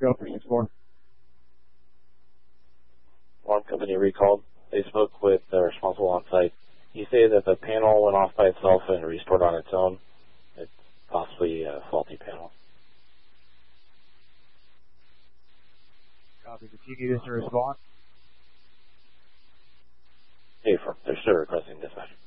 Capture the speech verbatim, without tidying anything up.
Go for six four. Alarm company recalled. They spoke with the responsible on site. He said that the panel went off by itself and restored on its own. It's possibly a faulty panel. Copy. Did you need us to respond? Hey, for, they're still requesting dispatch.